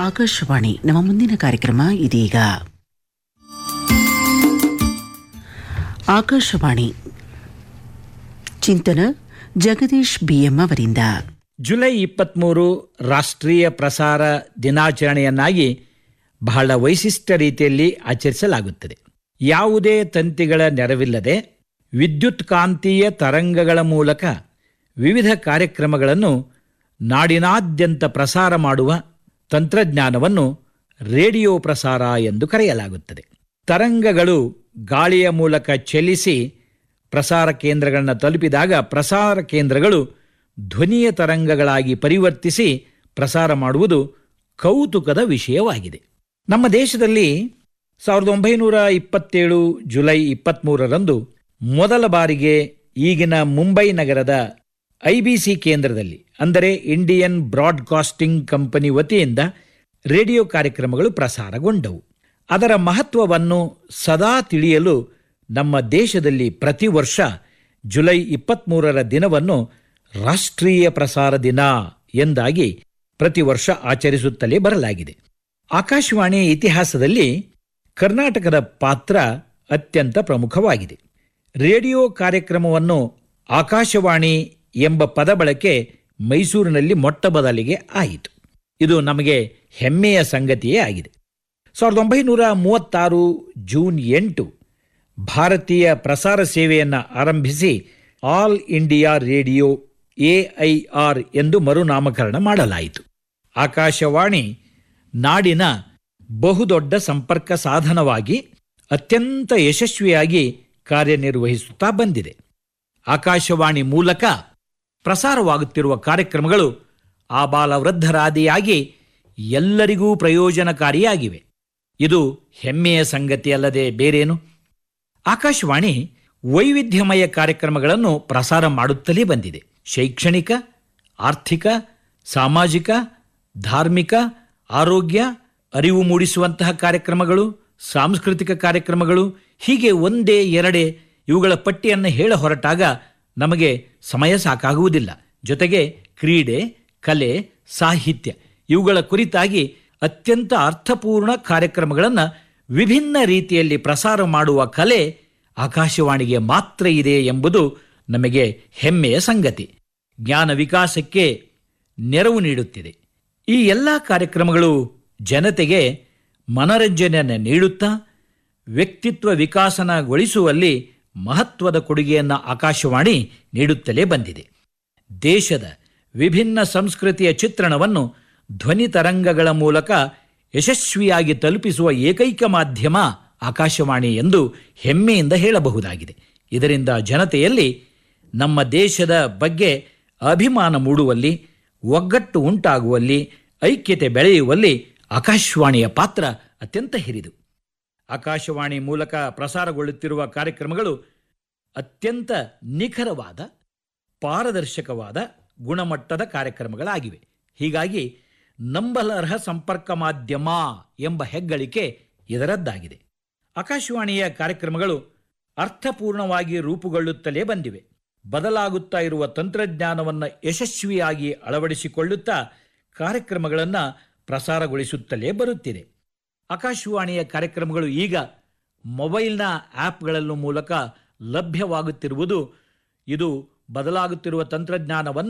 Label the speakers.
Speaker 1: ಆಕಾಶವಾಣಿ. ನಮ್ಮ ಮುಂದಿನ ಕಾರ್ಯಕ್ರಮ ಇದೀಗ. ಆಕಾಶವಾಣಿ ಚಿಂತನ ಜಗದೀಶ್ ಬಿಎಂ ಅವರಿಂದ.
Speaker 2: ಜುಲೈ 23 ರಾಷ್ಟ್ರೀಯ ಪ್ರಸಾರ ದಿನಾಚರಣೆಯನ್ನಾಗಿ ಬಹಳ ವೈಶಿಷ್ಟ್ಯ ರೀತಿಯಲ್ಲಿ ಆಚರಿಸಲಾಗುತ್ತದೆ. ಯಾವುದೇ ತಂತಿಗಳ ನೆರವಿಲ್ಲದೆ ವಿದ್ಯುತ್ ಕಾಂತೀಯ ತರಂಗಗಳ ಮೂಲಕ ವಿವಿಧ ಕಾರ್ಯಕ್ರಮಗಳನ್ನು ನಾಡಿನಾದ್ಯಂತ ಪ್ರಸಾರ ಮಾಡುವ ತಂತ್ರಜ್ಞಾನವನ್ನು ರೇಡಿಯೋ ಪ್ರಸಾರ ಎಂದು ಕರೆಯಲಾಗುತ್ತದೆ. ತರಂಗಗಳು ಗಾಳಿಯ ಮೂಲಕ ಚಲಿಸಿ ಪ್ರಸಾರ ಕೇಂದ್ರಗಳನ್ನು ತಲುಪಿದಾಗ ಪ್ರಸಾರ ಕೇಂದ್ರಗಳು ಧ್ವನಿಯ ತರಂಗಗಳಾಗಿ ಪರಿವರ್ತಿಸಿ ಪ್ರಸಾರ ಮಾಡುವುದು ಕೌತುಕದ ವಿಷಯವಾಗಿದೆ. ನಮ್ಮ ದೇಶದಲ್ಲಿ 1927 ಜುಲೈ 23ರಂದು ಮೊದಲ ಬಾರಿಗೆ ಈಗಿನ ಮುಂಬೈ ನಗರದ IBC ಕೇಂದ್ರದಲ್ಲಿ, ಅಂದರೆ ಇಂಡಿಯನ್ ಬ್ರಾಡ್ಕಾಸ್ಟಿಂಗ್ ಕಂಪನಿ ವತಿಯಿಂದ ರೇಡಿಯೋ ಕಾರ್ಯಕ್ರಮಗಳು ಪ್ರಸಾರಗೊಂಡವು. ಅದರ ಮಹತ್ವವನ್ನು ಸದಾ ತಿಳಿಯಲು ನಮ್ಮ ದೇಶದಲ್ಲಿ ಪ್ರತಿ ವರ್ಷ ಜುಲೈ 23ರ ದಿನವನ್ನು ರಾಷ್ಟ್ರೀಯ ಪ್ರಸಾರ ದಿನ ಎಂದಾಗಿ ಪ್ರತಿ ವರ್ಷ ಆಚರಿಸುತ್ತಲೇ ಬರಲಾಗಿದೆ. ಆಕಾಶವಾಣಿಯ ಇತಿಹಾಸದಲ್ಲಿ ಕರ್ನಾಟಕದ ಪಾತ್ರ ಅತ್ಯಂತ ಪ್ರಮುಖವಾಗಿದೆ. ರೇಡಿಯೋ ಕಾರ್ಯಕ್ರಮವನ್ನು ಆಕಾಶವಾಣಿ ಎಂಬ ಪದ ಬಳಕೆ ಮೈಸೂರಿನಲ್ಲಿ ಮೊಟ್ಟ ಮೊದಲಿಗೆ ಆಯಿತು. ಇದು ನಮಗೆ ಹೆಮ್ಮೆಯ ಸಂಗತಿಯೇ ಆಗಿದೆ. 1936 ಜೂನ್ 8 ಭಾರತೀಯ ಪ್ರಸಾರ ಸೇವೆಯನ್ನು ಆರಂಭಿಸಿ ಆಲ್ ಇಂಡಿಯಾ ರೇಡಿಯೋ AIR ಎಂದು ಮರುನಾಮಕರಣ ಮಾಡಲಾಯಿತು. ಆಕಾಶವಾಣಿ ನಾಡಿನ ಬಹುದೊಡ್ಡ ಸಂಪರ್ಕ ಸಾಧನವಾಗಿ ಅತ್ಯಂತ ಯಶಸ್ವಿಯಾಗಿ ಕಾರ್ಯನಿರ್ವಹಿಸುತ್ತಾ ಬಂದಿದೆ. ಆಕಾಶವಾಣಿ ಮೂಲಕ ಪ್ರಸಾರವಾಗುತ್ತಿರುವ ಕಾರ್ಯಕ್ರಮಗಳು ಆಬಾಲವೃದ್ಧರಾದಿಯಾಗಿ ಎಲ್ಲರಿಗೂ ಪ್ರಯೋಜನಕಾರಿಯಾಗಿವೆ. ಇದು ಹೆಮ್ಮೆಯ ಸಂಗತಿಯಲ್ಲದೆ ಬೇರೇನು? ಆಕಾಶವಾಣಿ ವೈವಿಧ್ಯಮಯ ಕಾರ್ಯಕ್ರಮಗಳನ್ನು ಪ್ರಸಾರ ಮಾಡುತ್ತಲೇ ಬಂದಿದೆ. ಶೈಕ್ಷಣಿಕ, ಆರ್ಥಿಕ, ಸಾಮಾಜಿಕ, ಧಾರ್ಮಿಕ, ಆರೋಗ್ಯ, ಅರಿವು ಮೂಡಿಸುವಂತಹ ಕಾರ್ಯಕ್ರಮಗಳು, ಸಾಂಸ್ಕೃತಿಕ ಕಾರ್ಯಕ್ರಮಗಳು, ಹೀಗೆ ಒಂದೇ ಎರಡೇ ಇವುಗಳ ಪಟ್ಟಿಯನ್ನು ಹೇಳ ಹೊರಟಾಗ ನಮಗೆ ಸಮಯ ಸಾಕಾಗುವುದಿಲ್ಲ. ಜೊತೆಗೆ ಕ್ರೀಡೆ, ಕಲೆ, ಸಾಹಿತ್ಯ ಇವುಗಳ ಕುರಿತಾಗಿ ಅತ್ಯಂತ ಅರ್ಥಪೂರ್ಣ ಕಾರ್ಯಕ್ರಮಗಳನ್ನು ವಿಭಿನ್ನ ರೀತಿಯಲ್ಲಿ ಪ್ರಸಾರ ಮಾಡುವ ಕಲೆ ಆಕಾಶವಾಣಿಗೆ ಮಾತ್ರ ಇದೆ ಎಂಬುದು ನಮಗೆ ಹೆಮ್ಮೆಯ ಸಂಗತಿ. ಜ್ಞಾನ ವಿಕಾಸಕ್ಕೆ ನೆರವು ನೀಡುತ್ತಿದೆ. ಈ ಎಲ್ಲ ಕಾರ್ಯಕ್ರಮಗಳು ಜನತೆಗೆ ಮನರಂಜನೆಯನ್ನು ನೀಡುತ್ತಾ ವ್ಯಕ್ತಿತ್ವ ವಿಕಾಸನಗೊಳಿಸುವಲ್ಲಿ ಮಹತ್ವದ ಕೊಡುಗೆಯನ್ನು ಆಕಾಶವಾಣಿ ನೀಡುತ್ತಲೇ ಬಂದಿದೆ. ದೇಶದ ವಿಭಿನ್ನ ಸಂಸ್ಕೃತಿಯ ಚಿತ್ರಣವನ್ನು ಧ್ವನಿ ತರಂಗಗಳ ಮೂಲಕ ಯಶಸ್ವಿಯಾಗಿ ತಲುಪಿಸುವ ಏಕೈಕ ಮಾಧ್ಯಮ ಆಕಾಶವಾಣಿ ಎಂದು ಹೆಮ್ಮೆಯಿಂದ ಹೇಳಬಹುದಾಗಿದೆ. ಇದರಿಂದ ಜನತೆಯಲ್ಲಿ ನಮ್ಮ ದೇಶದ ಬಗ್ಗೆ ಅಭಿಮಾನ ಮೂಡುವಲ್ಲಿ, ಒಗ್ಗಟ್ಟು ಉಂಟಾಗುವಲ್ಲಿ, ಐಕ್ಯತೆ ಬೆಳೆಯುವಲ್ಲಿ ಆಕಾಶವಾಣಿಯ ಪಾತ್ರ ಅತ್ಯಂತ ಹಿರಿದು. ಆಕಾಶವಾಣಿ ಮೂಲಕ ಪ್ರಸಾರಗೊಳ್ಳುತ್ತಿರುವ ಕಾರ್ಯಕ್ರಮಗಳು ಅತ್ಯಂತ ನಿಖರವಾದ, ಪಾರದರ್ಶಕವಾದ, ಗುಣಮಟ್ಟದ ಕಾರ್ಯಕ್ರಮಗಳಾಗಿವೆ. ಹೀಗಾಗಿ ನಂಬಲರ್ಹ ಸಂಪರ್ಕ ಮಾಧ್ಯಮ ಎಂಬ ಹೆಗ್ಗಳಿಕೆ ಇದರದ್ದಾಗಿದೆ. ಆಕಾಶವಾಣಿಯ ಕಾರ್ಯಕ್ರಮಗಳು ಅರ್ಥಪೂರ್ಣವಾಗಿ ರೂಪುಗೊಳ್ಳುತ್ತಲೇ ಬಂದಿವೆ. ಬದಲಾಗುತ್ತಾ ಇರುವ ತಂತ್ರಜ್ಞಾನವನ್ನು ಯಶಸ್ವಿಯಾಗಿ ಅಳವಡಿಸಿಕೊಳ್ಳುತ್ತಾ ಕಾರ್ಯಕ್ರಮಗಳನ್ನು ಪ್ರಸಾರಗೊಳಿಸುತ್ತಲೇ ಬರುತ್ತಿದೆ. ಆಕಾಶವಾಣಿಯ ಕಾರ್ಯಕ್ರಮಗಳು ಈಗ ಮೊಬೈಲ್ನ ಆ್ಯಪ್ಗಳ ಮೂಲಕ ಲಭ್ಯವಾಗುತ್ತಿರುವುದು ಇದು ಬದಲಾಗುತ್ತಿರುವ ತಂತ್ರಜ್ಞಾನವನ್ನು